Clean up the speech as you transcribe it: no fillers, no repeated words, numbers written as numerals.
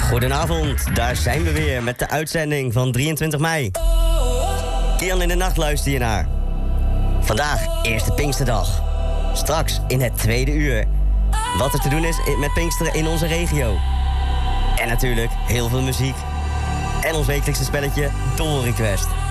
Goedenavond, daar zijn we weer met de uitzending van 23 mei. Kian in de nacht luister je naar. Vandaag, eerste Pinksterdag. Straks in het tweede uur. Wat er te doen is met Pinksteren in onze regio. En natuurlijk heel veel muziek. En ons wekelijkse spelletje Doll Request.